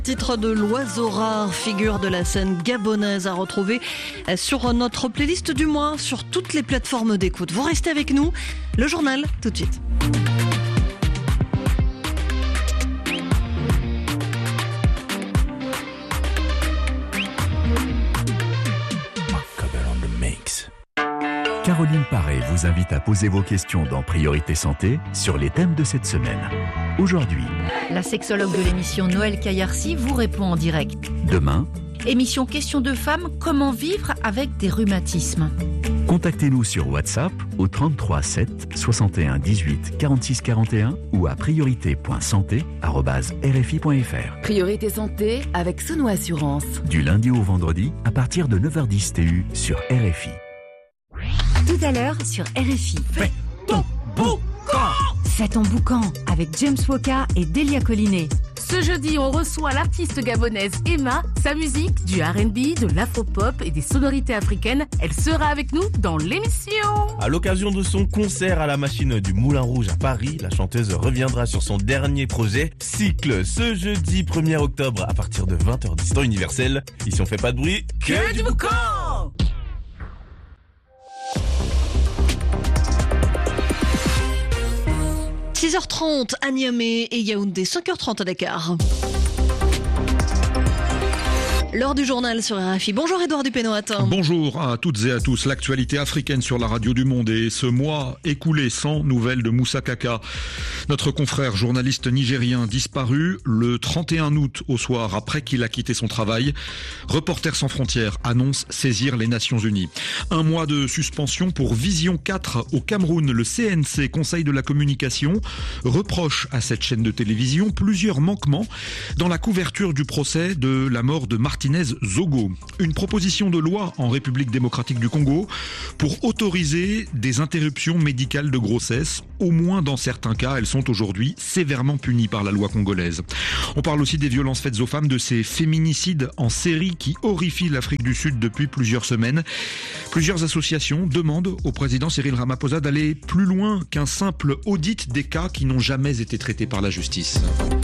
Titre de l'oiseau rare, figure de la scène gabonaise à retrouver sur notre playlist du mois, sur toutes les plateformes d'écoute. Vous restez avec nous, le journal tout de suite. Caroline Paré vous invite à poser vos questions dans Priorité Santé sur les thèmes de cette semaine. Aujourd'hui, la sexologue de l'émission Noël Caillarcy vous répond en direct. Demain, émission Questions de femmes, comment vivre avec des rhumatismes. Contactez-nous sur WhatsApp au 33 7 61 18 46 41 ou à priorité.santé@rfi.fr. Priorité Santé avec Souno Assurance. Du lundi au vendredi à partir de 9h10 TU sur RFI. Tout à l'heure sur RFI. Fais ton boucan. Fais ton boucan avec James Woka et Delia Collinet. Ce jeudi, on reçoit l'artiste gabonaise Emma. Sa musique, du R&B, de l'afro-pop et des sonorités africaines, elle sera avec nous dans l'émission. À l'occasion de son concert à la machine du Moulin Rouge à Paris, la chanteuse reviendra sur son dernier projet, Cycle, ce jeudi 1er octobre à partir de 20h10 temps universel. Ici on fait pas de bruit, que du boucan. 6h30 à Niamey et Yaoundé, 5h30 à Dakar. L'heure du journal sur RFI. Bonjour Edouard Dupénoat. Bonjour à toutes et à tous. L'actualité africaine sur la radio du monde et ce mois écoulé sans nouvelles de Moussa Kaka. Notre confrère journaliste nigérien disparu le 31 août au soir après qu'il a quitté son travail. Reporters sans frontières annonce saisir les Nations Unies. Un mois de suspension pour Vision 4 au Cameroun. Le CNC, Conseil de la communication, reproche à cette chaîne de télévision plusieurs manquements dans la couverture du procès de la mort de Martinez Zogo. Une proposition de loi en République démocratique du Congo pour autoriser des interruptions médicales de grossesse. Au moins dans certains cas, elles sont aujourd'hui sévèrement punies par la loi congolaise. On parle aussi des violences faites aux femmes, de ces féminicides en série qui horrifient l'Afrique du Sud depuis plusieurs semaines. Plusieurs associations demandent au président Cyril Ramaphosa d'aller plus loin qu'un simple audit des cas qui n'ont jamais été traités par la justice.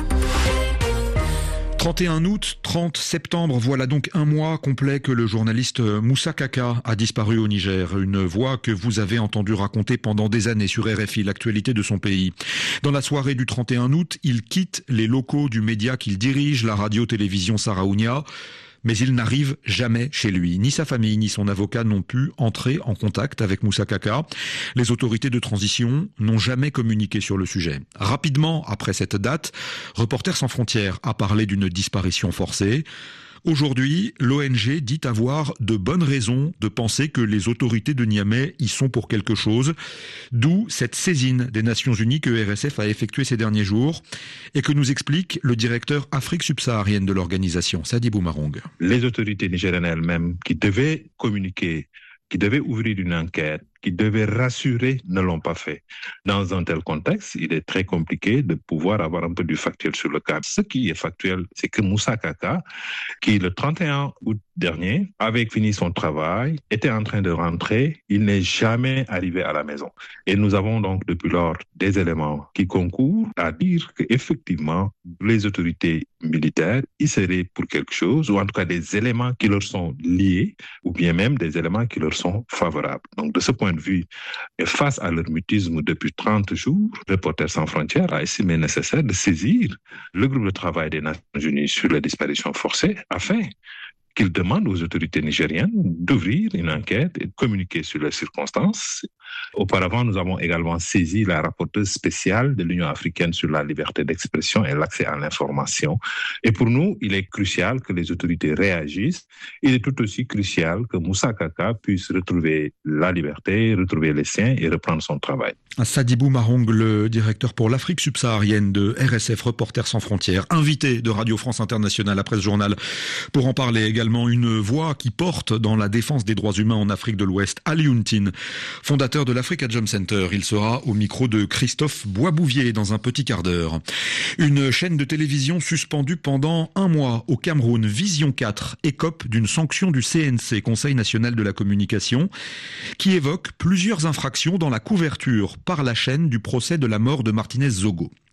31 août, 30 septembre, voilà donc un mois complet que le journaliste Moussa Kaka a disparu au Niger. Une voix que vous avez entendu raconter pendant des années sur RFI, l'actualité de son pays. Dans la soirée du 31 août, il quitte les locaux du média qu'il dirige, la radio-télévision Saraounia. Mais il n'arrive jamais chez lui. Ni sa famille, ni son avocat n'ont pu entrer en contact avec Moussa Kaka. Les autorités de transition n'ont jamais communiqué sur le sujet. Rapidement, après cette date, Reporters sans frontières a parlé d'une disparition forcée. Aujourd'hui, l'ONG dit avoir de bonnes raisons de penser que les autorités de Niamey y sont pour quelque chose, d'où cette saisine des Nations Unies que RSF a effectuée ces derniers jours et que nous explique le directeur Afrique subsaharienne de l'organisation, Sadibou Marong. Les autorités nigériennes elles-mêmes qui devaient communiquer, qui devaient ouvrir une enquête, qui devaient rassurer, ne l'ont pas fait. Dans un tel contexte, il est très compliqué de pouvoir avoir un peu du factuel sur le cas. Ce qui est factuel, c'est que Moussa Kaka, qui le 31 août dernier avait fini son travail, était en train de rentrer, il n'est jamais arrivé à la maison. Et nous avons donc depuis lors des éléments qui concourent à dire qu'effectivement, les autorités militaires y seraient pour quelque chose, ou en tout cas des éléments qui leur sont liés, ou bien même des éléments qui leur sont favorables. Donc de ce point de vue, et face à leur mutisme depuis 30 jours, Reporters sans frontières a estimé nécessaire de saisir le groupe de travail des Nations Unies sur la disparition forcée afin qu'il demande aux autorités nigériennes d'ouvrir une enquête et de communiquer sur les circonstances. Auparavant, nous avons également saisi la rapporteuse spéciale de l'Union africaine sur la liberté d'expression et l'accès à l'information. Et pour nous, il est crucial que les autorités réagissent. Il est tout aussi crucial que Moussa Kaka puisse retrouver la liberté, retrouver les siens et reprendre son travail. Sadibou Marong, le directeur pour l'Afrique subsaharienne de RSF Reporters sans frontières, invité de Radio France Internationale après ce journal. Pour en parler également, une voix qui porte dans la défense des droits humains en Afrique de l'Ouest, Ali Ountine, fondateur de l'Africa Jam Center. Il sera au micro de Christophe Boisbouvier dans un petit quart d'heure. Une chaîne de télévision suspendue pendant un mois au Cameroun, Vision 4, écope d'une sanction du CNC, Conseil national de la communication, qui évoque plusieurs infractions dans la couverture par la chaîne du procès de la mort de Martinez Zogo.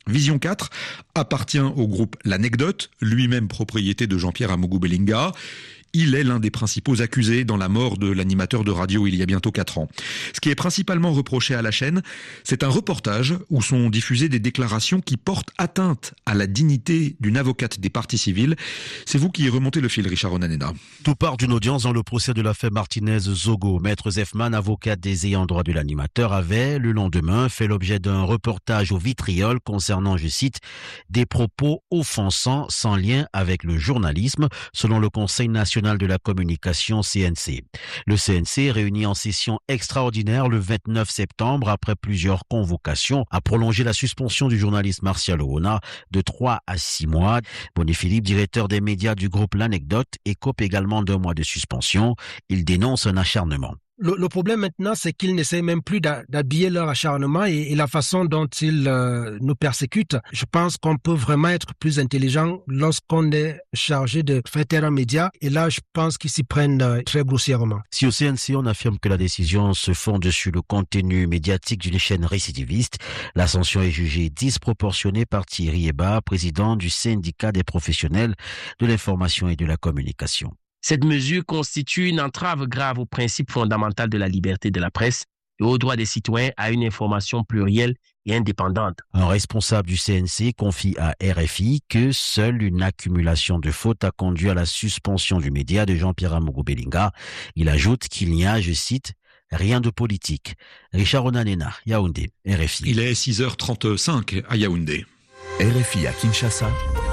Vision 4 appartient au groupe L'Anecdote, lui-même propriété de Jean-Pierre Amougou-Bellinga. Il est l'un des principaux accusés dans la mort de l'animateur de radio il y a bientôt 4 ans. Ce qui est principalement reproché à la chaîne, c'est un reportage où sont diffusées des déclarations qui portent atteinte à la dignité d'une avocate des parties civiles. C'est vous qui remontez le fil, Richard Onanena. Tout part d'une audience dans le procès de l'affaire Martinez-Zogo. Maître Zefman, avocat des ayants droit de l'animateur, avait, le lendemain, fait l'objet d'un reportage au vitriol concernant, je cite, des propos offensants sans lien avec le journalisme, selon le Conseil national de la communication CNC. Le CNC, réuni en session extraordinaire le 29 septembre après plusieurs convocations, a prolongé la suspension du journaliste Martial Oona de 3 à 6 mois. Boni-Philippe, directeur des médias du groupe L'Anecdote, écope également d'1 mois de suspension. Il dénonce un acharnement. Le problème maintenant, c'est qu'ils n'essaient même plus d'habiller leur acharnement et la façon dont ils nous persécutent. Je pense qu'on peut vraiment être plus intelligent lorsqu'on est chargé de faire taire un média. Et là, je pense qu'ils s'y prennent très grossièrement. Si au CNC, on affirme que la décision se fonde sur le contenu médiatique d'une chaîne récidiviste, la sanction est jugée disproportionnée par Thierry Eba, président du syndicat des professionnels de l'information et de la communication. Cette mesure constitue une entrave grave au principe fondamental de la liberté de la presse et au droit des citoyens à une information plurielle et indépendante. Un responsable du CNC confie à RFI que seule une accumulation de fautes a conduit à la suspension du média de Jean-Pierre Amougou-Bellinga. Il ajoute qu'il n'y a, je cite, rien de politique. Richard Onanena, Yaoundé, RFI. Il est 6h35 à Yaoundé. RFI à Kinshasa,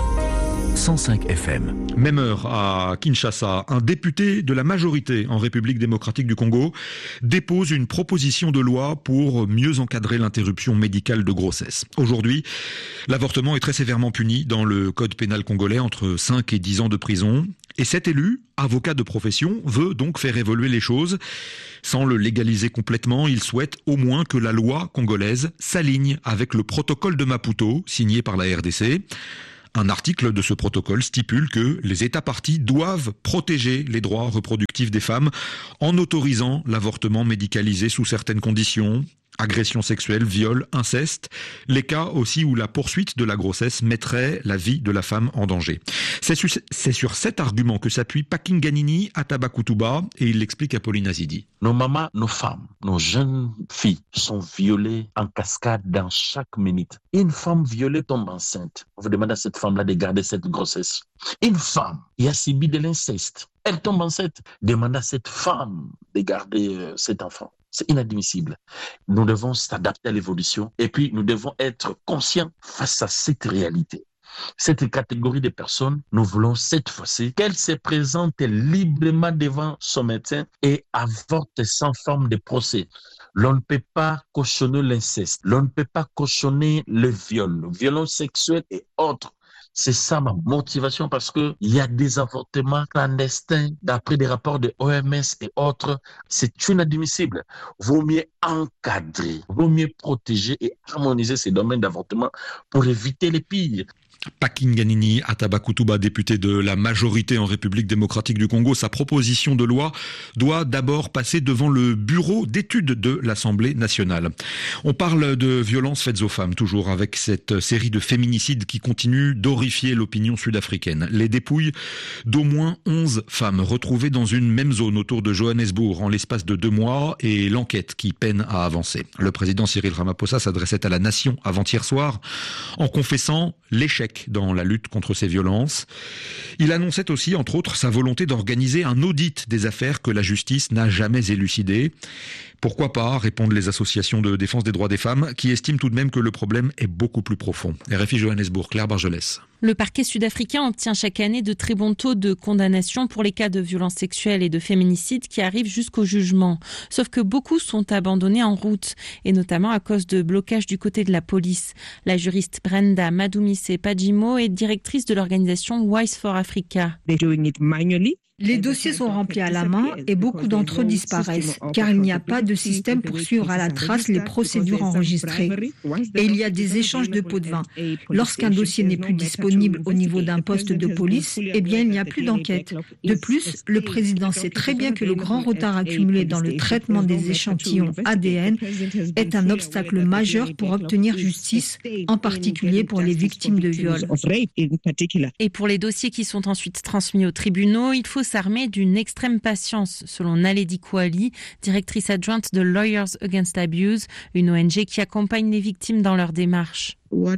105 FM. Même heure à Kinshasa, un député de la majorité en République démocratique du Congo dépose une proposition de loi pour mieux encadrer l'interruption médicale de grossesse. Aujourd'hui, l'avortement est très sévèrement puni dans le code pénal congolais, entre 5 et 10 ans de prison. Et cet élu, avocat de profession, veut donc faire évoluer les choses. Sans le légaliser complètement, il souhaite au moins que la loi congolaise s'aligne avec le protocole de Maputo, signé par la RDC. Un article de ce protocole stipule que les États parties doivent protéger les droits reproductifs des femmes en autorisant l'avortement médicalisé sous certaines conditions. Agression sexuelle, viol, inceste, les cas aussi où la poursuite de la grossesse mettrait la vie de la femme en danger. C'est sur cet argument que s'appuie Pakinganini Atabakutuba et il l'explique à Pauline Azidi. Nos mamans, nos femmes, nos jeunes filles sont violées en cascade dans chaque minute. Une femme violée tombe enceinte. On vous demande à cette femme-là de garder cette grossesse. Une femme qui a subi de l'inceste, elle tombe enceinte. Demande à cette femme de garder cet enfant. C'est inadmissible. Nous devons s'adapter à l'évolution et puis nous devons être conscients face à cette réalité. Cette catégorie de personnes, nous voulons cette fois-ci qu'elle se présente librement devant son médecin et avorte sans forme de procès. L'on ne peut pas cautionner l'inceste, l'on ne peut pas cautionner le viol, violence sexuelle et autres. C'est ça ma motivation parce que il y a des avortements clandestins d'après des rapports de OMS et autres. C'est inadmissible. Vaut mieux encadrer, vaut mieux protéger et harmoniser ces domaines d'avortement pour éviter les pires. Pakinganini Atabakutuba, député de la majorité en République démocratique du Congo, sa proposition de loi doit d'abord passer devant le bureau d'études de l'Assemblée nationale. On parle de violences faites aux femmes, toujours avec cette série de féminicides qui continue d'horrifier l'opinion sud-africaine. Les dépouilles d'au moins 11 femmes retrouvées dans une même zone autour de Johannesburg en l'espace de 2 mois et l'enquête qui peine à avancer. Le président Cyril Ramaphosa s'adressait à la nation avant-hier soir en confessant l'échec dans la lutte contre ces violences. Il annonçait aussi, entre autres, sa volonté d'organiser un audit des affaires que la justice n'a jamais élucidées. Pourquoi pas, répondent les associations de défense des droits des femmes, qui estiment tout de même que le problème est beaucoup plus profond. RFI Johannesburg, Claire Bargelès. Le parquet sud-africain obtient chaque année de très bons taux de condamnation pour les cas de violences sexuelles et de féminicides qui arrivent jusqu'au jugement. Sauf que beaucoup sont abandonnés en route, et notamment à cause de blocages du côté de la police. La juriste Brenda Madumise Pajimo est directrice de l'organisation Wise for Africa. Les dossiers sont remplis à la main et beaucoup d'entre eux disparaissent, car il n'y a pas de système pour suivre à la trace les procédures enregistrées. Et il y a des échanges de pots de vin. Lorsqu'un dossier n'est plus disponible au niveau d'un poste de police, eh bien, il n'y a plus d'enquête. De plus, le président sait très bien que le grand retard accumulé dans le traitement des échantillons ADN est un obstacle majeur pour obtenir justice, en particulier pour les victimes de viol. Et pour les dossiers qui sont ensuite transmis aux tribunaux, il faut s'armer d'une extrême patience, selon Naledi Kouali, directrice adjointe de Lawyers Against Abuse, une ONG qui accompagne les victimes dans leur démarche.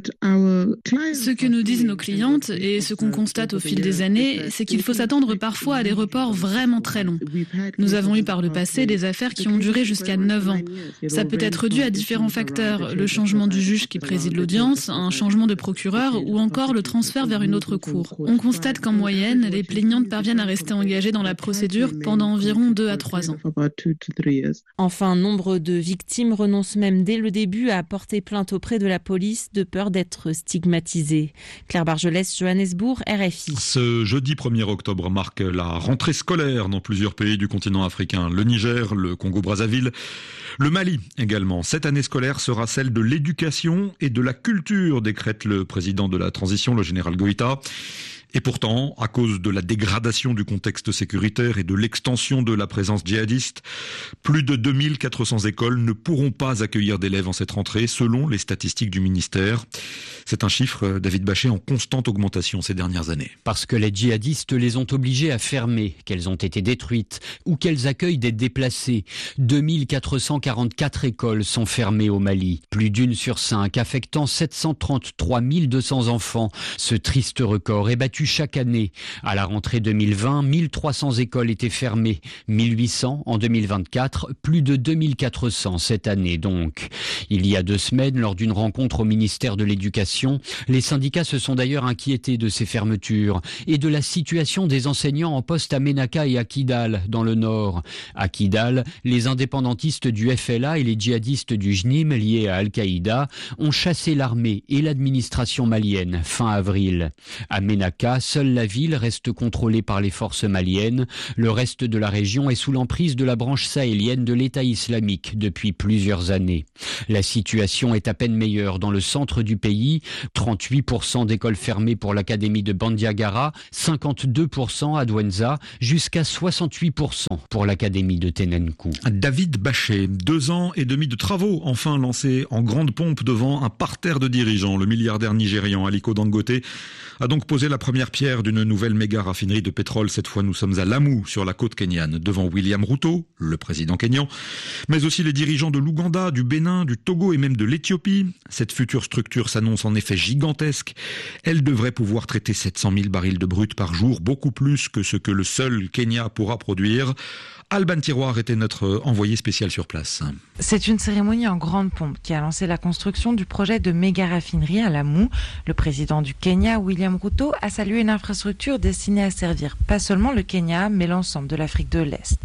Ce que nous disent nos clientes et ce qu'on constate au fil des années, c'est qu'il faut s'attendre parfois à des reports vraiment très longs. Nous avons eu par le passé des affaires qui ont duré jusqu'à 9 ans. Ça peut être dû à différents facteurs, le changement du juge qui préside l'audience, un changement de procureur ou encore le transfert vers une autre cour. On constate qu'en moyenne, les plaignantes parviennent à rester engagées dans la procédure pendant environ 2 à 3 ans. Enfin, nombre de victimes renoncent même dès le début à porter plainte auprès de la police de peur d'être stigmatisée. Claire Bargelès, Johannesburg, RFI. Ce jeudi 1er octobre marque la rentrée scolaire dans plusieurs pays du continent africain. Le Niger, le Congo-Brazzaville, le Mali également. Cette année scolaire sera celle de l'éducation et de la culture, décrète le président de la transition, le général Goïta. Et pourtant, à cause de la dégradation du contexte sécuritaire et de l'extension de la présence djihadiste, plus de 2400 écoles ne pourront pas accueillir d'élèves en cette rentrée, selon les statistiques du ministère. C'est un chiffre, David Bachet, en constante augmentation ces dernières années. Parce que les djihadistes les ont obligées à fermer, qu'elles ont été détruites ou qu'elles accueillent des déplacés. 2444 écoles sont fermées au Mali, plus d'une sur 5, affectant 733 200 enfants. Ce triste record est battu chaque année. À la rentrée 2020, 1300 écoles étaient fermées, 1800 en 2024, plus de 2400 cette année donc. Il y a 2 semaines, lors d'une rencontre au ministère de l'Éducation, les syndicats se sont d'ailleurs inquiétés de ces fermetures et de la situation des enseignants en poste à Ménaka et à Kidal, dans le nord. À Kidal, les indépendantistes du FLA et les djihadistes du JNIM liés à Al-Qaïda ont chassé l'armée et l'administration malienne fin avril. À Ménaka, seule la ville reste contrôlée par les forces maliennes. Le reste de la région est sous l'emprise de la branche sahélienne de l'État islamique depuis plusieurs années. La situation est à peine meilleure dans le centre du pays. 38% d'écoles fermées pour l'académie de Bandiagara, 52% à Douenza, jusqu'à 68% pour l'académie de Tenenkou. David Bachet, 2 ans et demi de travaux enfin lancés en grande pompe devant un parterre de dirigeants. Le milliardaire nigérian Aliko Dangote a donc posé la première pierre d'une nouvelle méga raffinerie de pétrole. Cette fois, nous sommes à Lamu, sur la côte kenyane, devant William Ruto, le président kényan, mais aussi les dirigeants de l'Ouganda, du Bénin, du Togo et même de l'Éthiopie. Cette future structure s'annonce en effet gigantesque. Elle devrait pouvoir traiter 700 000 barils de brut par jour, beaucoup plus que ce que le seul Kenya pourra produire. Alban Tiroir était notre envoyé spécial sur place. C'est une cérémonie en grande pompe qui a lancé la construction du projet de méga raffinerie à Lamu. Le président du Kenya, William Ruto, a salué une infrastructure destinée à servir pas seulement le Kenya, mais l'ensemble de l'Afrique de l'Est.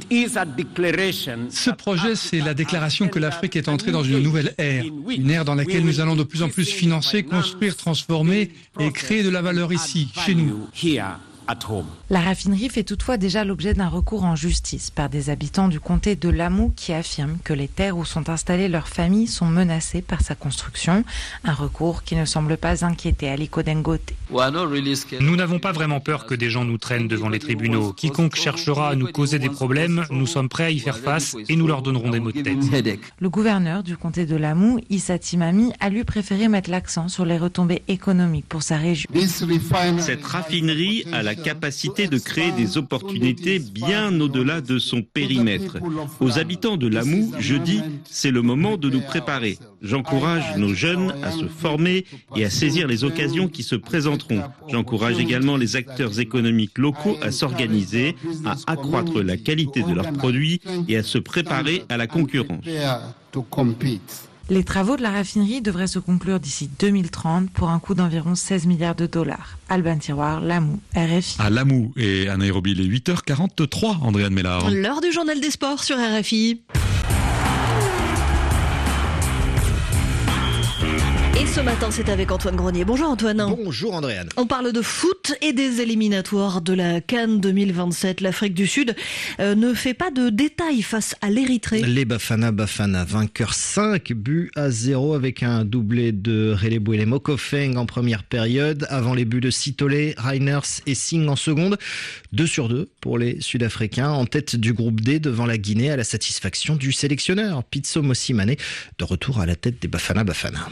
Ce projet, c'est la déclaration que l'Afrique est entrée dans une nouvelle ère. Une ère dans laquelle nous allons de plus en plus financer, construire, transformer et créer de la valeur ici, chez nous. La raffinerie fait toutefois déjà l'objet d'un recours en justice par des habitants du comté de Lamu qui affirment que les terres où sont installées leurs familles sont menacées par sa construction. Un recours qui ne semble pas inquiéter Aliko Dangote. Nous n'avons pas vraiment peur que des gens nous traînent devant les tribunaux. Quiconque cherchera à nous causer des problèmes, nous sommes prêts à y faire face et nous leur donnerons des maux de tête. Le gouverneur du comté de Lamu, Issa Timami, a lui préféré mettre l'accent sur les retombées économiques pour sa région. Cette raffinerie a la capacité de créer des opportunités bien au-delà de son périmètre. Aux habitants de Lamu, je dis, c'est le moment de nous préparer. J'encourage nos jeunes à se former et à saisir les occasions qui se présenteront. J'encourage également les acteurs économiques locaux à s'organiser, à accroître la qualité de leurs produits et à se préparer à la concurrence. Les travaux de la raffinerie devraient se conclure d'ici 2030 pour un coût d'environ 16 milliards de dollars. Alban Tiroir, Lamu, RFI. À Lamu et à Nairobi, il est 8h43, Andréane Mélard. L'heure du journal des sports sur RFI. Et Ce matin, c'est avec Antoine Grenier. Bonjour Antoine. Bonjour Andréane. On parle de foot et des éliminatoires de la CAN 2027. L'Afrique du Sud ne fait pas de détails face à l'Érythrée. Les Bafana vainqueurs 5-0 avec un doublé de Relebouele Mokofeng en première période, avant les buts de Sitole, Reiners et Singh en seconde. 2-2 pour les Sud-Africains, en tête du groupe D devant la Guinée, à la satisfaction du sélectionneur Pitso Mosimane, de retour à la tête des Bafana.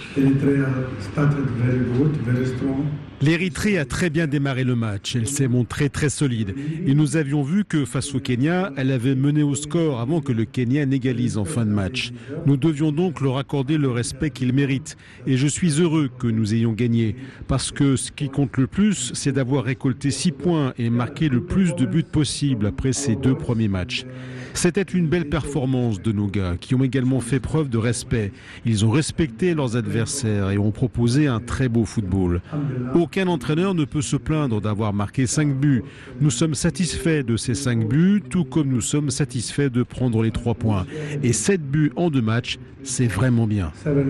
L'Érythrée a très bien démarré le match, elle s'est montrée très solide et nous avions vu que face au Kenya, elle avait mené au score avant que le Kenya n'égalise en fin de match. Nous devions donc leur accorder le respect qu'ils méritent et je suis heureux que nous ayons gagné parce que ce qui compte le plus, c'est d'avoir récolté 6 points et marqué le plus de buts possible après ces 2 premiers matchs. C'était une belle performance de nos gars qui ont également fait preuve de respect. Ils ont respecté leurs adversaires et ont proposé un très beau football. Aucun entraîneur ne peut se plaindre d'avoir marqué 5 buts. Nous sommes satisfaits de ces 5 buts, tout comme nous sommes satisfaits de prendre les 3 points. Et 7 buts en 2 matchs, c'est vraiment bien.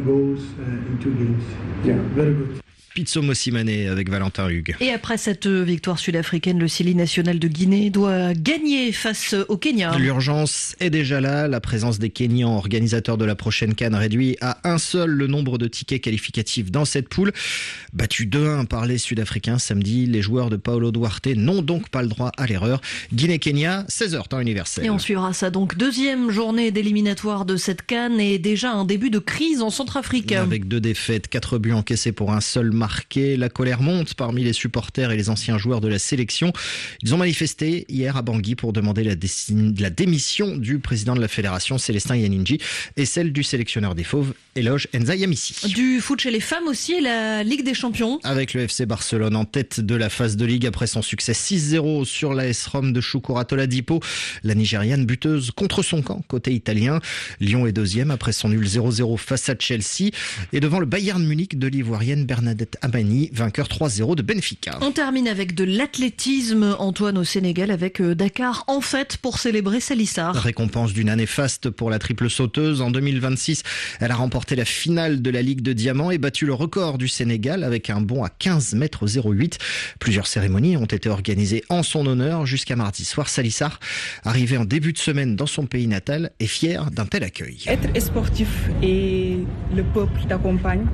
Pitso Mosimane avec Valentin Hugues. Et après cette victoire sud-africaine, le Sili national de Guinée doit gagner face au Kenya. L'urgence est déjà là. La présence des Kenyans, organisateurs de la prochaine CAN, réduit à un seul le nombre de tickets qualificatifs dans cette poule. Battus 2-1 par les Sud-Africains samedi, les joueurs de Paulo Duarte n'ont donc pas le droit à l'erreur. Guinée-Kenya, 16h, temps universel. Et on suivra ça donc. Deuxième journée d'éliminatoire de cette CAN et déjà un début de crise en Centrafrique. Avec 2 défaites, 4 buts encaissés pour un seul marqué. La colère monte parmi les supporters et les anciens joueurs de la sélection. Ils ont manifesté hier à Bangui pour demander la démission du président de la fédération, Célestin Yaninji, et celle du sélectionneur des Fauves, Eloge Nzayamissi. Du foot chez les femmes aussi, la Ligue des Champions. Avec le FC Barcelone en tête de la phase de Ligue après son succès 6-0 sur l'AS Rome de Choukoura Oladipo. La Nigériane buteuse contre son camp, côté italien. Lyon est deuxième après son nul 0-0 face à Chelsea. Et devant le Bayern Munich de l'Ivoirienne Bernadette Abani, vainqueur 3-0 de Benfica. On termine avec de l'athlétisme, Antoine, au Sénégal, avec Dakar en fête pour célébrer Salissar. Récompense d'une année faste pour la triple sauteuse. En 2026, elle a remporté la finale de la Ligue de Diamant et battu le record du Sénégal avec un bond à 15,08 m. Plusieurs cérémonies ont été organisées en son honneur jusqu'à mardi soir. Salissar, arrivé en début de semaine dans son pays natal, est fier d'un tel accueil. Être sportif et le peuple t'accompagne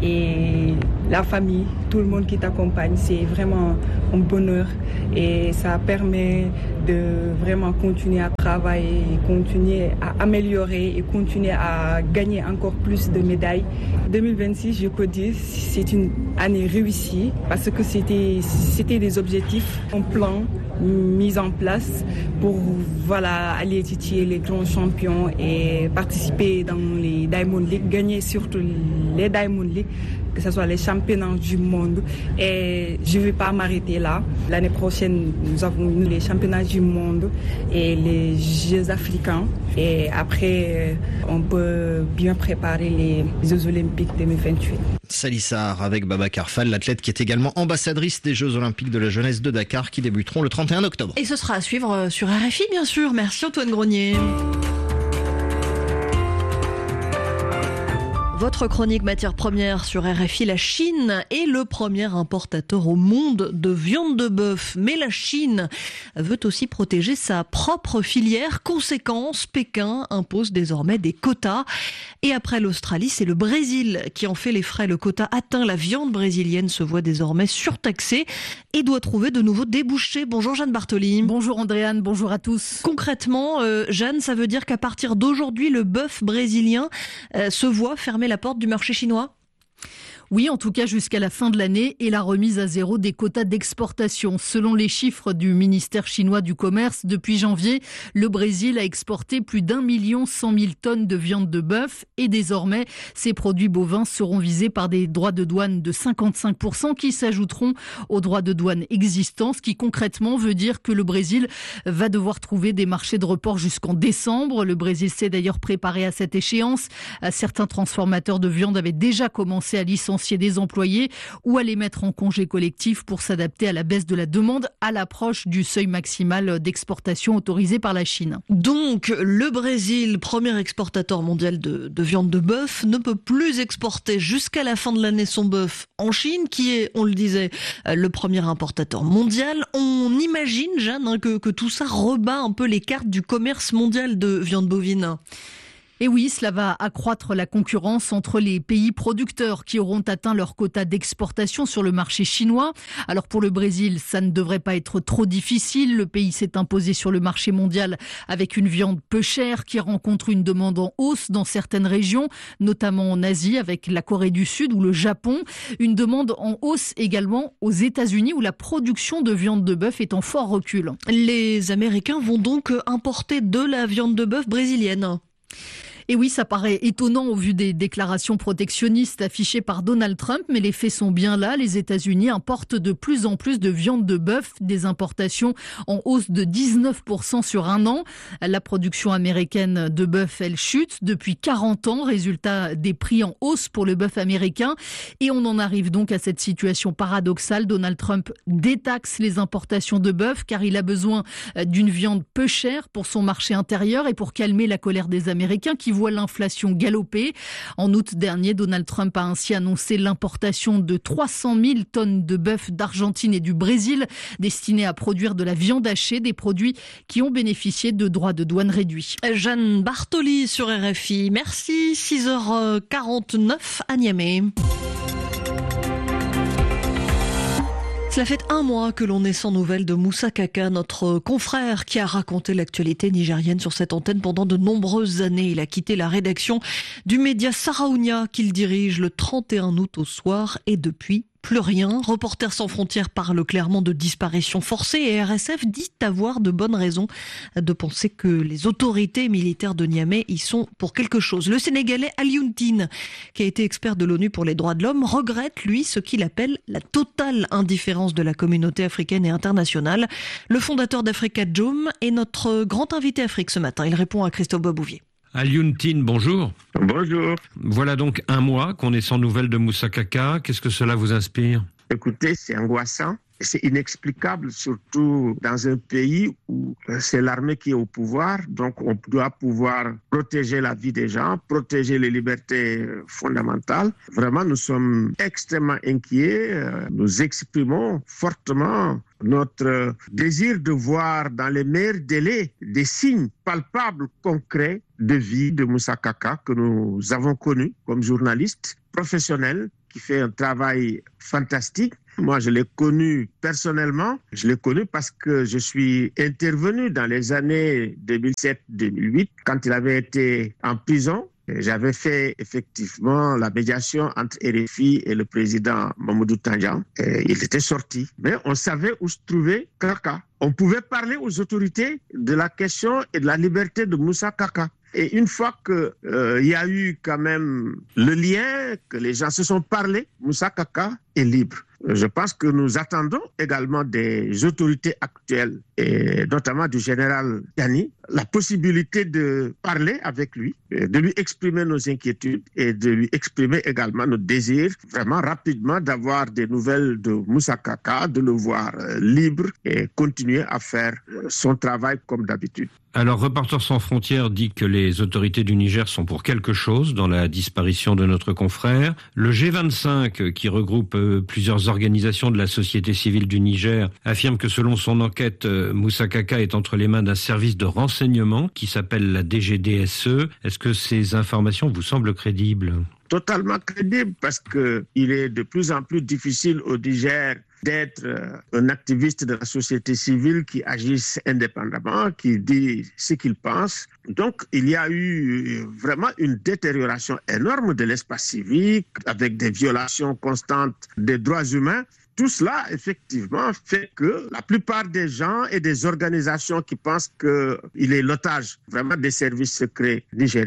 et la famille, tout le monde qui t'accompagne, c'est vraiment un bonheur et ça permet de vraiment continuer à travailler, continuer à améliorer et continuer à gagner encore plus de médailles. 2026, je peux dire, c'est une année réussie parce que c'était des objectifs, un plan mis en place pour aller titiller les grands champions et participer dans les Diamond League, gagner surtout les Diamond League, que ce soit les championnats du monde. Et je ne vais pas m'arrêter là. L'année prochaine, nous avons les championnats du monde et les Jeux africains. Et après, on peut bien préparer les Jeux olympiques 2028. Salissar avec Babacar Fall, l'athlète qui est également ambassadrice des Jeux olympiques de la jeunesse de Dakar qui débuteront le 31 octobre. Et ce sera à suivre sur RFI, bien sûr. Merci Antoine Grenier. Votre chronique matières premières sur RFI. La Chine est le premier importateur au monde de viande de bœuf. Mais la Chine veut aussi protéger sa propre filière. Conséquence, Pékin impose désormais des quotas. Et après l'Australie, c'est le Brésil qui en fait les frais. Le quota atteint, la viande brésilienne se voit désormais surtaxée et doit trouver de nouveaux débouchés. Bonjour Jeanne Bartoli. Bonjour Andréane, bonjour à tous. Concrètement, Jeanne, ça veut dire qu'à partir d'aujourd'hui, le bœuf brésilien se voit fermer la porte du marché chinois ? Oui, en tout cas jusqu'à la fin de l'année et la remise à zéro des quotas d'exportation. Selon les chiffres du ministère chinois du Commerce, depuis janvier, le Brésil a exporté plus d'1 100 000 tonnes de viande de bœuf et désormais, ces produits bovins seront visés par des droits de douane de 55% qui s'ajouteront aux droits de douane existants, ce qui concrètement veut dire que le Brésil va devoir trouver des marchés de report jusqu'en décembre. Le Brésil s'est d'ailleurs préparé à cette échéance. Certains transformateurs de viande avaient déjà commencé à licencier licencier des employés ou à les mettre en congé collectif pour s'adapter à la baisse de la demande à l'approche du seuil maximal d'exportation autorisé par la Chine. Donc, le Brésil, premier exportateur mondial de viande de bœuf, ne peut plus exporter jusqu'à la fin de l'année son bœuf en Chine, qui est, on le disait, le premier importateur mondial. On imagine, Jeanne, que tout ça rebat un peu les cartes du commerce mondial de viande bovine. Et oui, cela va accroître la concurrence entre les pays producteurs qui auront atteint leur quota d'exportation sur le marché chinois. Alors pour le Brésil, ça ne devrait pas être trop difficile. Le pays s'est imposé sur le marché mondial avec une viande peu chère qui rencontre une demande en hausse dans certaines régions, notamment en Asie avec la Corée du Sud ou le Japon. Une demande en hausse également aux États-Unis où la production de viande de bœuf est en fort recul. Les Américains vont donc importer de la viande de bœuf brésilienne. Et oui, ça paraît étonnant au vu des déclarations protectionnistes affichées par Donald Trump, mais les faits sont bien là. Les États-Unis importent de plus en plus de viande de bœuf, des importations en hausse de 19% sur un an. La production américaine de bœuf, elle chute depuis 40 ans, résultat des prix en hausse pour le bœuf américain. Et on en arrive donc à cette situation paradoxale. Donald Trump détaxe les importations de bœuf car il a besoin d'une viande peu chère pour son marché intérieur et pour calmer la colère des Américains qui voit l'inflation galoper. En août dernier, Donald Trump a ainsi annoncé l'importation de 300 000 tonnes de bœuf d'Argentine et du Brésil destinés à produire de la viande hachée, des produits qui ont bénéficié de droits de douane réduits. Jeanne Bartoli sur RFI. Merci. 6h49 à Niamey. Cela fait un mois que l'on est sans nouvelles de Moussa Kaka, notre confrère qui a raconté l'actualité nigérienne sur cette antenne pendant de nombreuses années. Il a quitté la rédaction du média Saraounia qu'il dirige le 31 août au soir et depuis plus rien. Reporters sans frontières parle clairement de disparition forcée et RSF dit avoir de bonnes raisons de penser que les autorités militaires de Niamey y sont pour quelque chose. Le Sénégalais Alioune Tine, qui a été expert de l'ONU pour les droits de l'homme, regrette, lui, ce qu'il appelle la totale indifférence de la communauté africaine et internationale. Le fondateur d'Africa Jom est notre grand invité Afrique ce matin. Il répond à Christophe Bobouvier. Alioune Tine, bonjour. Bonjour. Voilà donc un mois qu'on est sans nouvelles de Moussa Kaka. Qu'est-ce que cela vous inspire ? Écoutez, c'est angoissant. C'est inexplicable, surtout dans un pays où c'est l'armée qui est au pouvoir. Donc, on doit pouvoir protéger la vie des gens, protéger les libertés fondamentales. Vraiment, nous sommes extrêmement inquiets. Nous exprimons fortement notre désir de voir dans les meilleurs délais des signes palpables, concrets de vie de Moussa Kaka que nous avons connu comme journaliste professionnel qui fait un travail fantastique. Moi, je l'ai connu personnellement. Je l'ai connu parce que je suis intervenu dans les années 2007-2008 quand il avait été en prison. J'avais fait effectivement la médiation entre RFI et le président Mamadou Tandjan. Il était sorti, mais on savait où se trouvait Kaka. On pouvait parler aux autorités de la question et de la liberté de Moussa Kaka. Et une fois qu'il y a eu quand même le lien, que les gens se sont parlé, Moussa Kaka est libre. Je pense que nous attendons également des autorités actuelles, et notamment du général Tiani, la possibilité de parler avec lui, de lui exprimer nos inquiétudes et de lui exprimer également notre désir vraiment rapidement d'avoir des nouvelles de Moussa Kaka, de le voir libre et continuer à faire son travail comme d'habitude. Alors, Reporters sans frontières dit que les autorités du Niger sont pour quelque chose dans la disparition de notre confrère. Le G25, qui regroupe plusieurs organisations de la société civile du Niger, affirme que selon son enquête, Moussa Kaka est entre les mains d'un service de renseignement qui s'appelle la DGDSE. Est-ce que ces informations vous semblent crédibles ? Totalement crédible parce qu'il est de plus en plus difficile au Niger d'être un activiste de la société civile qui agisse indépendamment, qui dit ce qu'il pense. Donc, il y a eu vraiment une détérioration énorme de l'espace civique avec des violations constantes des droits humains. Tout cela, effectivement, fait que la plupart des gens et des organisations qui pensent qu'il est l'otage vraiment des services secrets nigériens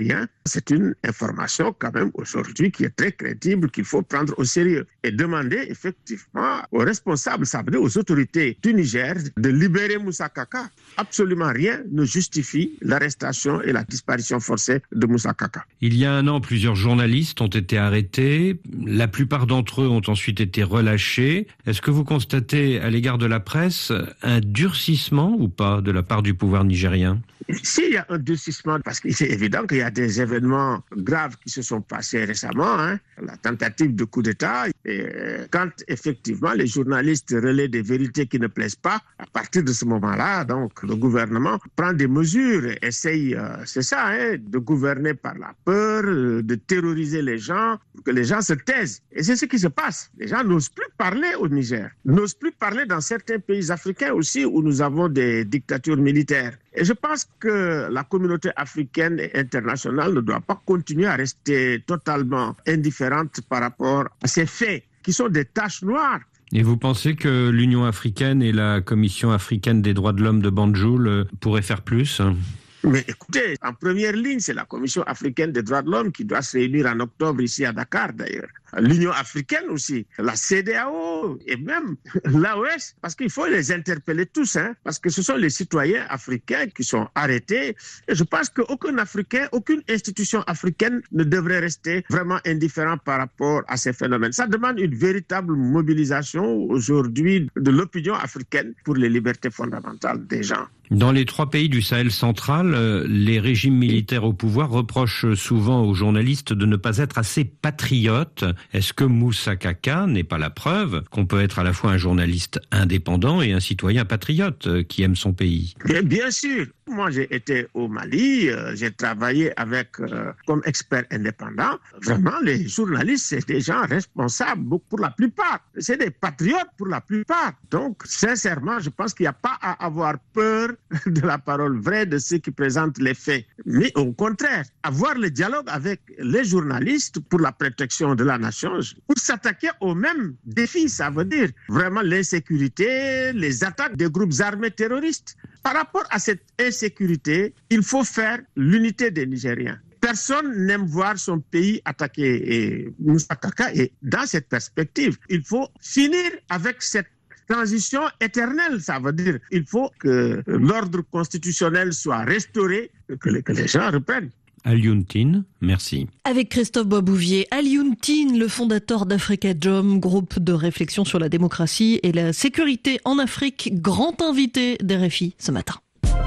C'est une information quand même aujourd'hui qui est très crédible, qu'il faut prendre au sérieux et demander effectivement aux responsables, ça veut dire aux autorités du Niger, de libérer Moussa Kaka. Absolument rien ne justifie l'arrestation et la disparition forcée de Moussa Kaka. Il y a un an, plusieurs journalistes ont été arrêtés. La plupart d'entre eux ont ensuite été relâchés. Est-ce que vous constatez à l'égard de la presse un durcissement ou pas de la part du pouvoir nigérien ? S'il y a un durcissement, parce que c'est évident qu'il y a des événements graves qui se sont passés récemment, la tentative de coup d'État, et quand effectivement les journalistes relaient des vérités qui ne plaisent pas, à partir de ce moment-là, donc le gouvernement prend des mesures, essaye, c'est ça, de gouverner par la peur, de terroriser les gens, pour que les gens se taisent. Et c'est ce qui se passe. Les gens n'osent plus parler au Niger, n'osent plus parler dans certains pays africains aussi où nous avons des dictatures militaires. Et je pense que la communauté africaine et internationale ne doit pas continuer à rester totalement indifférente par rapport à ces faits qui sont des taches noires. Et vous pensez que l'Union africaine et la Commission africaine des droits de l'homme de Banjul pourraient faire plus ? Mais écoutez, en première ligne, c'est la Commission africaine des droits de l'homme qui doit se réunir en octobre ici à Dakar d'ailleurs. L'Union africaine aussi, la CEDEAO et même l'AOS, parce qu'il faut les interpeller tous, parce que ce sont les citoyens africains qui sont arrêtés. Et je pense qu'aucun Africain, aucune institution africaine ne devrait rester vraiment indifférent par rapport à ces phénomènes. Ça demande une véritable mobilisation aujourd'hui de l'opinion africaine pour les libertés fondamentales des gens. Dans les 3 pays du Sahel central, les régimes militaires au pouvoir reprochent souvent aux journalistes de ne pas être assez patriotes. Est-ce que Moussa Kaka n'est pas la preuve qu'on peut être à la fois un journaliste indépendant et un citoyen patriote qui aime son pays ? Bien sûr. Moi, j'ai été au Mali, j'ai travaillé avec comme expert indépendant. Vraiment, les journalistes, c'est des gens responsables pour la plupart. C'est des patriotes pour la plupart. Donc, sincèrement, je pense qu'il n'y a pas à avoir peur de la parole vraie de ceux qui présentent les faits. Mais au contraire, avoir le dialogue avec les journalistes pour la protection de la nation, pour s'attaquer aux mêmes défis, ça veut dire vraiment l'insécurité, les attaques des groupes armés terroristes. Par rapport à cette insécurité, il faut faire l'unité des Nigériens. Personne n'aime voir son pays attaqué. Et Moussa Kaka est dans cette perspective. Il faut finir avec cette transition éternelle. Ça veut dire qu'il faut que l'ordre constitutionnel soit restauré, que les gens reprennent. Alioune Tine, merci. Avec Christophe Boisbouvier, Alioune Tine, le fondateur d'Afrikajom, groupe de réflexion sur la démocratie et la sécurité en Afrique, grand invité d'RFI ce matin.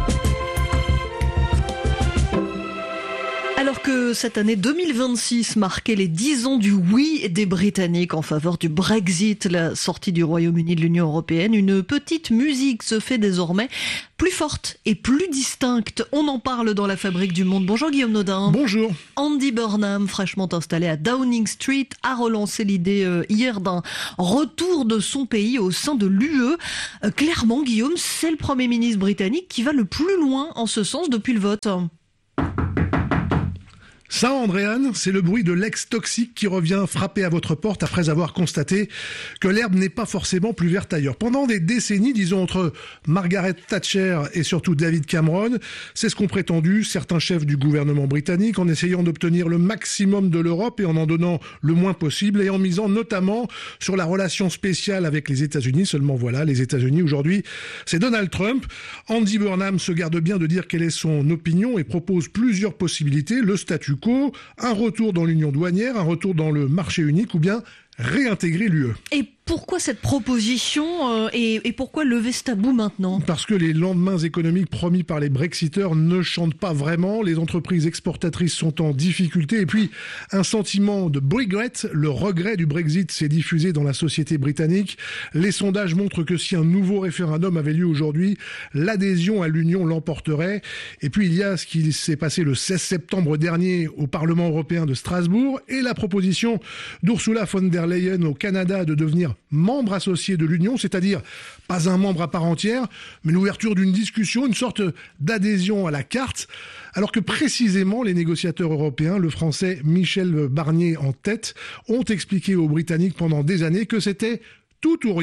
Alors que cette année 2026 marquait les 10 ans du oui des Britanniques en faveur du Brexit, la sortie du Royaume-Uni de l'Union européenne, une petite musique se fait désormais plus forte et plus distincte. On en parle dans la Fabrique du Monde. Bonjour Guillaume Nodin. Bonjour. Andy Burnham, fraîchement installé à Downing Street, a relancé l'idée hier d'un retour de son pays au sein de l'UE. Clairement, Guillaume, c'est le Premier ministre britannique qui va le plus loin en ce sens depuis le vote. Ça, Andréane, c'est le bruit de l'ex-toxique qui revient frapper à votre porte après avoir constaté que l'herbe n'est pas forcément plus verte ailleurs. Pendant des décennies, disons entre Margaret Thatcher et surtout David Cameron, c'est ce qu'ont prétendu certains chefs du gouvernement britannique en essayant d'obtenir le maximum de l'Europe et en donnant le moins possible et en misant notamment sur la relation spéciale avec les États-Unis. Seulement voilà, les États-Unis aujourd'hui, c'est Donald Trump. Andy Burnham se garde bien de dire quelle est son opinion et propose plusieurs possibilités. Le statu quo, un retour dans l'union douanière, un retour dans le marché unique ou bien réintégrer l'UE. Et pourquoi cette proposition et pourquoi lever ce tabou maintenant ? Parce que les lendemains économiques promis par les Brexiteurs ne chantent pas vraiment. Les entreprises exportatrices sont en difficulté. Et puis, un sentiment de regret, le regret du Brexit s'est diffusé dans la société britannique. Les sondages montrent que si un nouveau référendum avait lieu aujourd'hui, l'adhésion à l'Union l'emporterait. Et puis, il y a ce qui s'est passé le 16 septembre dernier au Parlement européen de Strasbourg et la proposition d'Ursula von der Leyen au Canada de devenir membre associé de l'Union, c'est-à-dire pas un membre à part entière, mais l'ouverture d'une discussion, une sorte d'adhésion à la carte, alors que précisément les négociateurs européens, le français Michel Barnier en tête, ont expliqué aux Britanniques pendant des années que c'était tout ou rien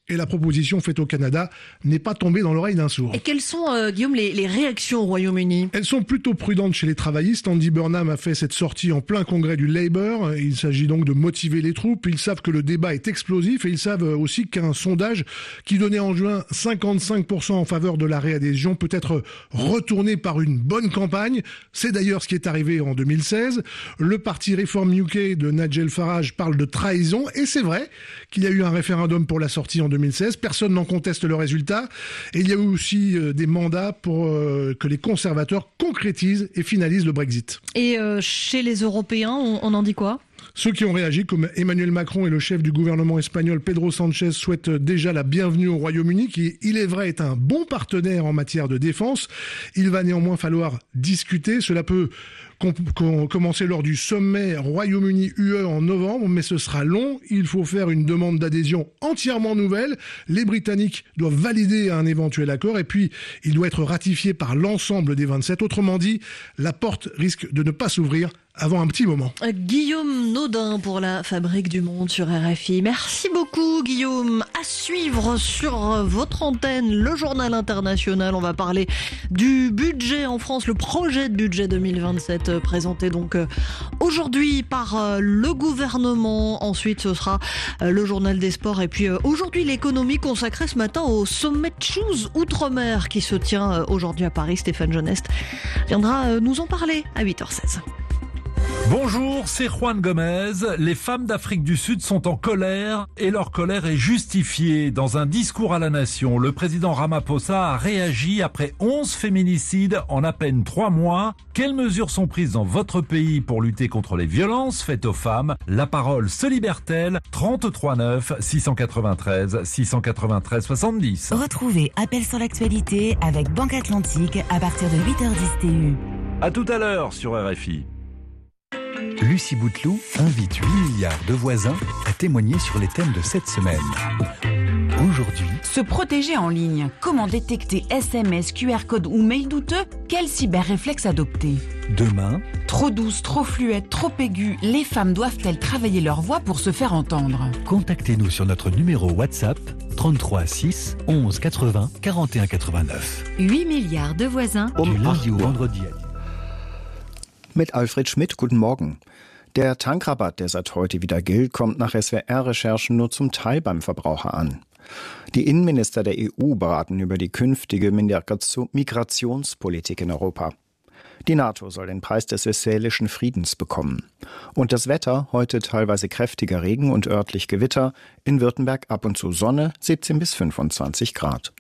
Et la proposition faite au Canada n'est pas tombée dans l'oreille d'un sourd. Et quelles sont, Guillaume, les réactions au Royaume-Uni ? Elles sont plutôt prudentes chez les travaillistes. Andy Burnham a fait cette sortie en plein congrès du Labour. Il s'agit donc de motiver les troupes. Ils savent que le débat est explosif et ils savent aussi qu'un sondage qui donnait en juin 55% en faveur de la réadhésion peut être retourné par une bonne campagne. C'est d'ailleurs ce qui est arrivé en 2016. Le parti Reform UK de Nigel Farage parle de trahison et c'est vrai qu'il y a eu un référendum pour la sortie en 2016. Personne n'en conteste le résultat. Et il y a eu aussi des mandats pour que les conservateurs concrétisent et finalisent le Brexit. Et chez les Européens, on en dit quoi ? Ceux qui ont réagi, comme Emmanuel Macron et le chef du gouvernement espagnol Pedro Sánchez, souhaitent déjà la bienvenue au Royaume-Uni, qui, il est vrai, est un bon partenaire en matière de défense. Il va néanmoins falloir discuter. Cela peut commencer lors du sommet Royaume-Uni-UE en novembre, mais ce sera long. Il faut faire une demande d'adhésion entièrement nouvelle. Les Britanniques doivent valider un éventuel accord et puis il doit être ratifié par l'ensemble des 27. Autrement dit, la porte risque de ne pas s'ouvrir avant un petit moment. Guillaume Naudin pour la Fabrique du Monde sur RFI. Merci beaucoup Guillaume. À suivre sur votre antenne, le journal international. On va parler du budget en France, le projet de budget 2027 présenté donc aujourd'hui par le gouvernement. Ensuite ce sera le journal des sports et puis aujourd'hui l'économie consacrée ce matin au sommet Choose Outre-mer qui se tient aujourd'hui à Paris. Stéphane Jeuneste viendra nous en parler à 8h16. Bonjour, c'est Juan Gomez. Les femmes d'Afrique du Sud sont en colère et leur colère est justifiée. Dans un discours à la nation, le président Ramaphosa a réagi après 11 féminicides en à peine 3 mois. Quelles mesures sont prises dans votre pays pour lutter contre les violences faites aux femmes ? La parole se libère-t-elle ? 33 9 693 693 70. Retrouvez Appel sur l'actualité avec Banque Atlantique à partir de 8h10 TU. À tout à l'heure sur RFI. Lucie Bouteloup invite 8 milliards de voisins à témoigner sur les thèmes de cette semaine. Aujourd'hui, se protéger en ligne. Comment détecter SMS, QR code ou mail douteux ? Quel cyber-réflexe adopter ? demain, trop douce, trop fluette, trop aiguë, les femmes doivent-elles travailler leur voix pour se faire entendre ? Contactez-nous sur notre numéro WhatsApp 33 6 11 80 41 89. 8 milliards de voisins. Du lundi au vendredi. Mit Alfred Schmidt, guten Morgen. Der Tankrabatt, der seit heute wieder gilt, kommt nach SWR-Recherchen nur zum Teil beim Verbraucher an. Die Innenminister der EU beraten über die künftige Migrationspolitik in Europa. Die NATO soll den Preis des westfälischen Friedens bekommen. Und das Wetter, heute teilweise kräftiger Regen und örtlich Gewitter, in Württemberg ab und zu Sonne, 17 bis 25 Grad.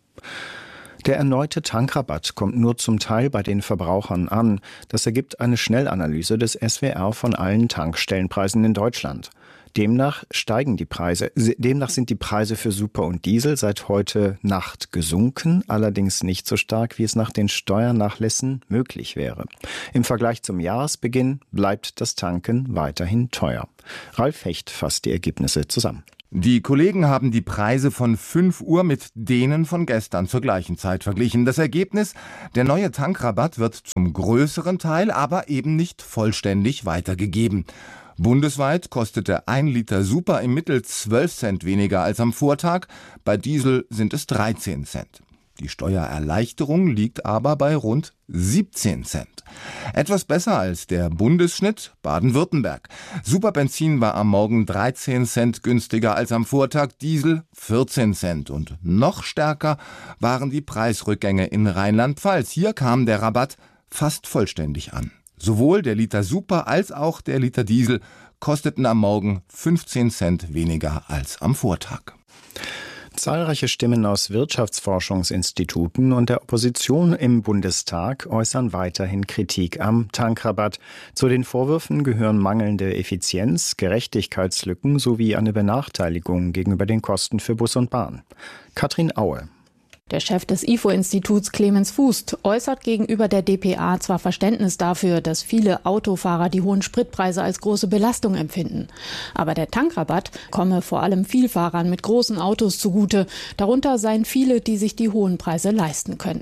Der erneute Tankrabatt kommt nur zum Teil bei den Verbrauchern an. Das ergibt eine Schnellanalyse des SWR von allen Tankstellenpreisen in Deutschland. Demnach sind die Preise für Super und Diesel seit heute Nacht gesunken, allerdings nicht so stark, wie es nach den Steuernachlässen möglich wäre. Im Vergleich zum Jahresbeginn bleibt das Tanken weiterhin teuer. Ralf Hecht fasst die Ergebnisse zusammen. Die Kollegen haben die Preise von 5 Uhr mit denen von gestern zur gleichen Zeit verglichen. Das Ergebnis: Der neue Tankrabatt wird zum größeren Teil aber eben nicht vollständig weitergegeben. Bundesweit kostete 1 Liter Super im Mittel 12 Cent weniger als am Vortag. Bei Diesel sind es 13 Cent. Die Steuererleichterung liegt aber bei rund 17 Cent. Etwas besser als der Bundesschnitt Baden-Württemberg. Superbenzin war am Morgen 13 Cent günstiger als am Vortag, Diesel 14 Cent. Und noch stärker waren die Preisrückgänge in Rheinland-Pfalz. Hier kam der Rabatt fast vollständig an. Sowohl der Liter Super als auch der Liter Diesel kosteten am Morgen 15 Cent weniger als am Vortag. Zahlreiche Stimmen aus Wirtschaftsforschungsinstituten und der Opposition im Bundestag äußern weiterhin Kritik am Tankrabatt. Zu den Vorwürfen gehören mangelnde Effizienz, Gerechtigkeitslücken sowie eine Benachteiligung gegenüber den Kosten für Bus und Bahn. Katrin Aue. Der Chef des IFO-Instituts Clemens Fußt äußert gegenüber der dpa zwar Verständnis dafür, dass viele Autofahrer die hohen Spritpreise als große Belastung empfinden. Aber der Tankrabatt komme vor allem Vielfahrern mit großen Autos zugute. Darunter seien viele, die sich die hohen Preise leisten könnten.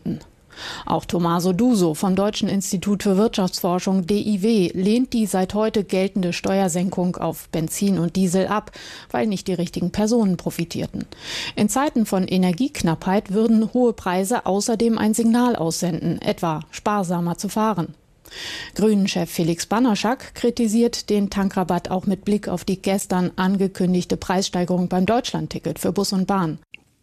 Auch Tommaso Duso vom Deutschen Institut für Wirtschaftsforschung DIW lehnt die seit heute geltende Steuersenkung auf Benzin und Diesel ab, weil nicht die richtigen Personen profitierten. In Zeiten von Energieknappheit würden hohe Preise außerdem ein Signal aussenden, etwa sparsamer zu fahren. Grünen-Chef Felix Banaschak kritisiert den Tankrabatt auch mit Blick auf die gestern angekündigte Preissteigerung beim Deutschlandticket für Bus und Bahn.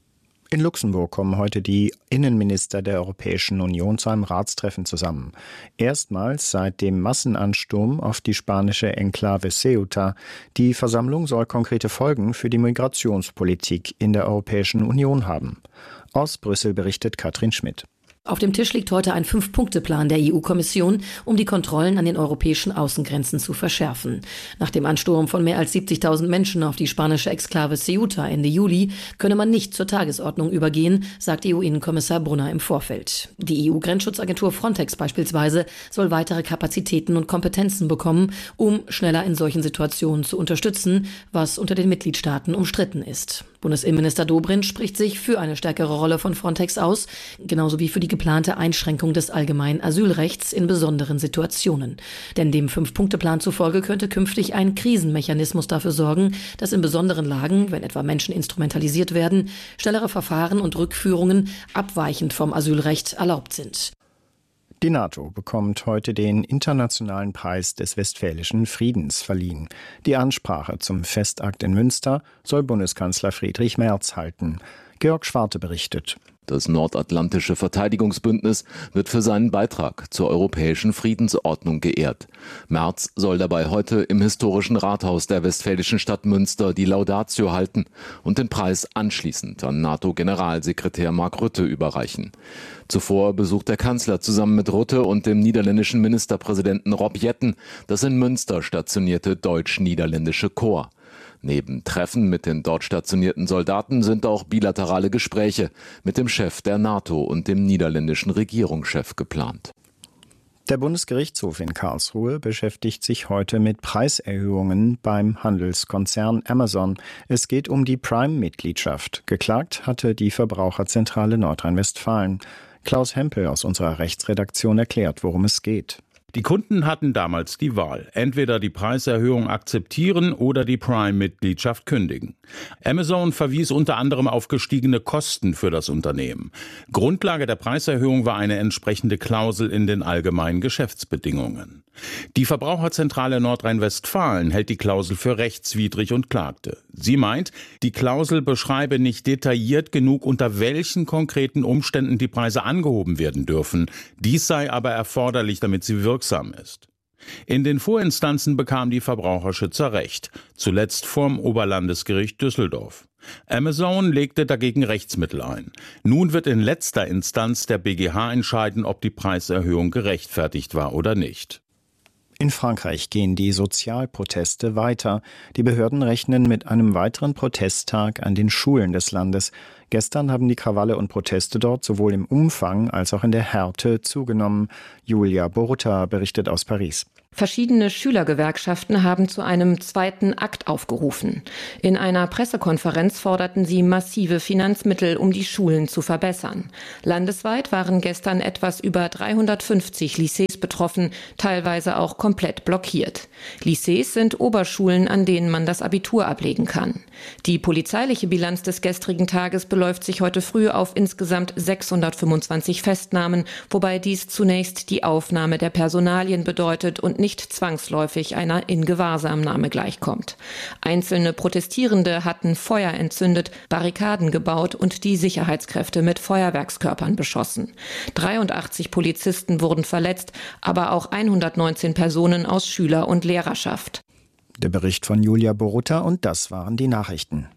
In Luxemburg kommen heute die Innenminister der Europäischen Union zu einem Ratstreffen zusammen. Erstmals seit dem Massenansturm auf die spanische Enklave Ceuta. Die Versammlung soll konkrete Folgen für die Migrationspolitik in der Europäischen Union haben. Aus Brüssel berichtet Katrin Schmidt. Auf dem Tisch liegt heute ein 5-Punkte-Plan der EU-Kommission, um die Kontrollen an den europäischen Außengrenzen zu verschärfen. Nach dem Ansturm von mehr als 70.000 Menschen auf die spanische Exklave Ceuta Ende Juli könne man nicht zur Tagesordnung übergehen, sagt EU-Innenkommissar Brunner im Vorfeld. Die EU-Grenzschutzagentur Frontex beispielsweise soll weitere Kapazitäten und Kompetenzen bekommen, um schneller in solchen Situationen zu unterstützen, was unter den Mitgliedstaaten umstritten ist. Bundesinnenminister Dobrindt spricht sich für eine stärkere Rolle von Frontex aus, genauso wie für die geplante Einschränkung des allgemeinen Asylrechts in besonderen Situationen. Denn dem 5-Punkte-Plan zufolge könnte künftig ein Krisenmechanismus dafür sorgen, dass in besonderen Lagen, wenn etwa Menschen instrumentalisiert werden, schnellere Verfahren und Rückführungen abweichend vom Asylrecht erlaubt sind. Die NATO bekommt heute den Internationalen Preis des Westfälischen Friedens verliehen. Die Ansprache zum Festakt in Münster soll Bundeskanzler Friedrich Merz halten. Georg Schwarte berichtet. Das Nordatlantische Verteidigungsbündnis wird für seinen Beitrag zur europäischen Friedensordnung geehrt. Merz soll dabei heute im historischen Rathaus der westfälischen Stadt Münster die Laudatio halten und den Preis anschließend an NATO-Generalsekretär Mark Rutte überreichen. Zuvor besucht der Kanzler zusammen mit Rutte und dem niederländischen Ministerpräsidenten Rob Jetten das in Münster stationierte deutsch-niederländische Korps. Neben Treffen mit den dort stationierten Soldaten sind auch bilaterale Gespräche mit dem Chef der NATO und dem niederländischen Regierungschef geplant. Der Bundesgerichtshof in Karlsruhe beschäftigt sich heute mit Preiserhöhungen beim Handelskonzern Amazon. Es geht um die Prime-Mitgliedschaft. Geklagt hatte die Verbraucherzentrale Nordrhein-Westfalen. Klaus Hempel aus unserer Rechtsredaktion erklärt, worum es geht. Die Kunden hatten damals die Wahl, entweder die Preiserhöhung akzeptieren oder die Prime-Mitgliedschaft kündigen. Amazon verwies unter anderem auf gestiegene Kosten für das Unternehmen. Grundlage der Preiserhöhung war eine entsprechende Klausel in den allgemeinen Geschäftsbedingungen. Die Verbraucherzentrale Nordrhein-Westfalen hält die Klausel für rechtswidrig und klagte. Sie meint, die Klausel beschreibe nicht detailliert genug, unter welchen konkreten Umständen die Preise angehoben werden dürfen. Dies sei aber erforderlich, damit sie wirksam ist. In den Vorinstanzen bekam die Verbraucherschützer Recht, zuletzt vorm Oberlandesgericht Düsseldorf. Amazon legte dagegen Rechtsmittel ein. Nun wird in letzter Instanz der BGH entscheiden, ob die Preiserhöhung gerechtfertigt war oder nicht. In Frankreich gehen die Sozialproteste weiter. Die Behörden rechnen mit einem weiteren Protesttag an den Schulen des Landes. Gestern haben die Krawalle und Proteste dort sowohl im Umfang als auch in der Härte zugenommen. Julia Borutta berichtet aus Paris. Verschiedene Schülergewerkschaften haben zu einem zweiten Akt aufgerufen. In einer Pressekonferenz forderten sie massive Finanzmittel, um die Schulen zu verbessern. Landesweit waren gestern etwas über 350 Lycées betroffen, teilweise auch komplett blockiert. Lycées sind Oberschulen, an denen man das Abitur ablegen kann. Die polizeiliche Bilanz des gestrigen Tages beläuft sich heute früh auf insgesamt 625 Festnahmen, wobei dies zunächst die Aufnahme der Personalien bedeutet und nicht zwangsläufig einer Ingewahrsamnahme gleichkommt. Einzelne Protestierende hatten Feuer entzündet, Barrikaden gebaut und die Sicherheitskräfte mit Feuerwerkskörpern beschossen. 83 Polizisten wurden verletzt, aber auch 119 Personen aus Schüler- und Lehrerschaft. Der Bericht von Julia Borutta und das waren die Nachrichten.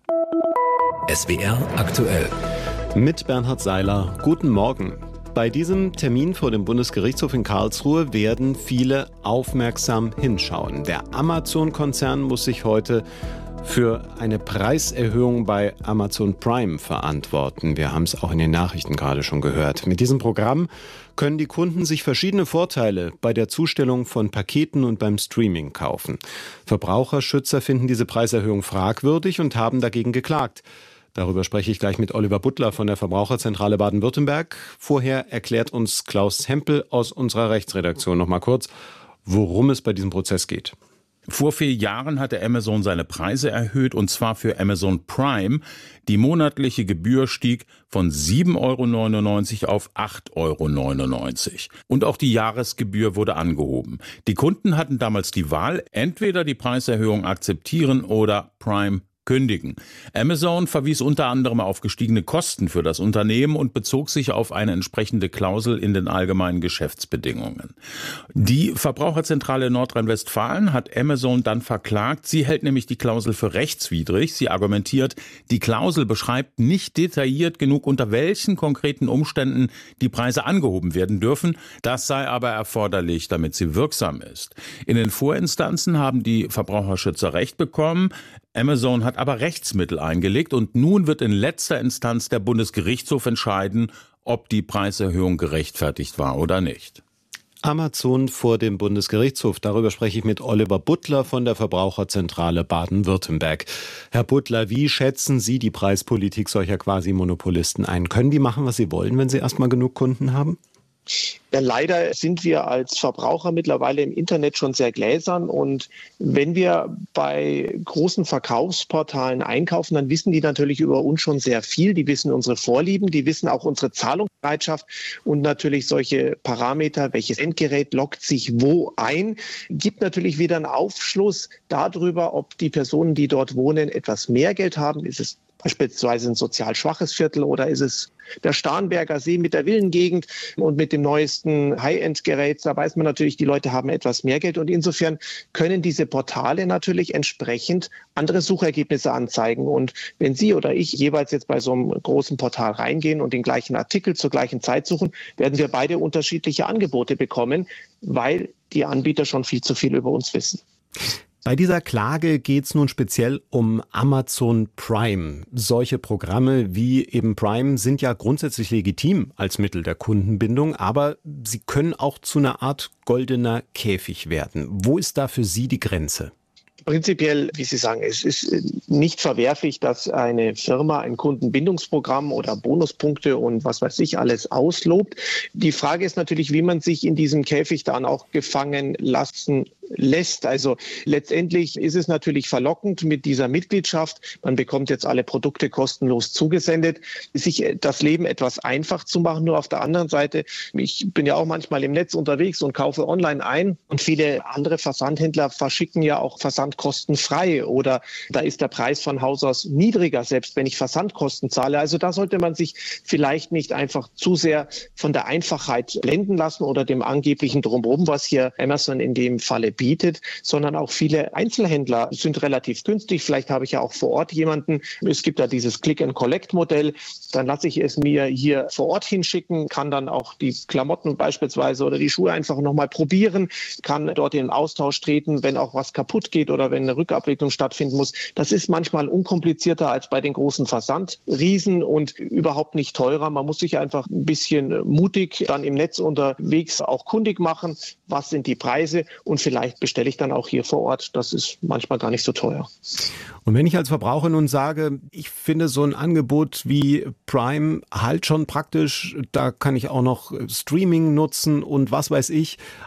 SWR aktuell. Mit Bernhard Seiler. Guten Morgen. Bei diesem Termin vor dem Bundesgerichtshof in Karlsruhe werden viele aufmerksam hinschauen. Der Amazon-Konzern muss sich heute für eine Preiserhöhung bei Amazon Prime verantworten. Wir haben es auch in den Nachrichten gerade schon gehört. Mit diesem Programm können die Kunden sich verschiedene Vorteile bei der Zustellung von Paketen und beim Streaming kaufen. Verbraucherschützer finden diese Preiserhöhung fragwürdig und haben dagegen geklagt. Darüber spreche ich gleich mit Oliver Butler von der Verbraucherzentrale Baden-Württemberg. Vorher erklärt uns Klaus Hempel aus unserer Rechtsredaktion noch mal kurz, worum es bei diesem Prozess geht. Vor 4 Jahren hatte Amazon seine Preise erhöht, und zwar für Amazon Prime. Die monatliche Gebühr stieg von 7,99 € auf 8,99 €. Und auch die Jahresgebühr wurde angehoben. Die Kunden hatten damals die Wahl, entweder die Preiserhöhung akzeptieren oder Prime kündigen. Amazon verwies unter anderem auf gestiegene Kosten für das Unternehmen und bezog sich auf eine entsprechende Klausel in den allgemeinen Geschäftsbedingungen. Die Verbraucherzentrale Nordrhein-Westfalen hat Amazon dann verklagt. Sie hält nämlich die Klausel für rechtswidrig. Sie argumentiert, die Klausel beschreibt nicht detailliert genug, unter welchen konkreten Umständen die Preise angehoben werden dürfen. Das sei aber erforderlich, damit sie wirksam ist. In den Vorinstanzen haben die Verbraucherschützer Recht bekommen. Amazon hat aber Rechtsmittel eingelegt, und nun wird in letzter Instanz der Bundesgerichtshof entscheiden, ob die Preiserhöhung gerechtfertigt war oder nicht. Amazon vor dem Bundesgerichtshof. Darüber spreche ich mit Oliver Butler von der Verbraucherzentrale Baden-Württemberg. Herr Butler, wie schätzen Sie die Preispolitik solcher Quasi-Monopolisten ein? Können die machen, was sie wollen, wenn sie erstmal genug Kunden haben? Ja, leider sind wir als Verbraucher mittlerweile im Internet schon sehr gläsern, und wenn wir bei großen Verkaufsportalen einkaufen, dann wissen die natürlich über uns schon sehr viel. Die wissen unsere Vorlieben, die wissen auch unsere Zahlungsbereitschaft und natürlich solche Parameter, welches Endgerät loggt sich wo ein, gibt natürlich wieder einen Aufschluss darüber, ob die Personen, die dort wohnen, etwas mehr Geld haben. Ist es beispielsweise ein sozial schwaches Viertel oder ist es der Starnberger See mit der Villengegend und mit dem neuesten High-End-Gerät? Da weiß man natürlich, die Leute haben etwas mehr Geld, und insofern können diese Portale natürlich entsprechend andere Suchergebnisse anzeigen. Und wenn Sie oder ich jeweils jetzt bei so einem großen Portal reingehen und den gleichen Artikel zur gleichen Zeit suchen, werden wir beide unterschiedliche Angebote bekommen, weil die Anbieter schon viel zu viel über uns wissen. Bei dieser Klage geht es nun speziell um Amazon Prime. Solche Programme wie eben Prime sind ja grundsätzlich legitim als Mittel der Kundenbindung, aber sie können auch zu einer Art goldener Käfig werden. Wo ist da für Sie die Grenze? Prinzipiell, wie Sie sagen, es ist nicht verwerflich, dass eine Firma ein Kundenbindungsprogramm oder Bonuspunkte und was weiß ich alles auslobt. Die Frage ist natürlich, wie man sich in diesem Käfig dann auch gefangen lassen lässt. Also letztendlich ist es natürlich verlockend mit dieser Mitgliedschaft. Man bekommt jetzt alle Produkte kostenlos zugesendet, sich das Leben etwas einfach zu machen. Nur auf der anderen Seite, ich bin ja auch manchmal im Netz unterwegs und kaufe online ein, und viele andere Versandhändler verschicken ja auch versandkostenfrei, oder da ist der Preis von Haus aus niedriger, selbst wenn ich Versandkosten zahle. Also da sollte man sich vielleicht nicht einfach zu sehr von der Einfachheit blenden lassen oder dem angeblichen Drumherum, was hier Amazon in dem Falle bietet, sondern auch viele Einzelhändler sind relativ günstig. Vielleicht habe ich ja auch vor Ort jemanden. Es gibt da dieses Click-and-Collect-Modell. Dann lasse ich es mir hier vor Ort hinschicken, kann dann auch die Klamotten beispielsweise oder die Schuhe einfach nochmal probieren, kann dort in den Austausch treten, wenn auch was kaputt geht oder wenn eine Rückabwicklung stattfinden muss. Das ist manchmal unkomplizierter als bei den großen Versandriesen und überhaupt nicht teurer. Man muss sich einfach ein bisschen mutig dann im Netz unterwegs auch kundig machen. Was sind die Preise? Und vielleicht bestelle ich dann auch hier vor Ort. Das ist manchmal gar nicht so teuer. Und wenn ich als Verbraucher nun sage, ich finde so ein Angebot wie Prime halt schon praktisch, da kann ich auch noch Streaming nutzen und was weiß ich.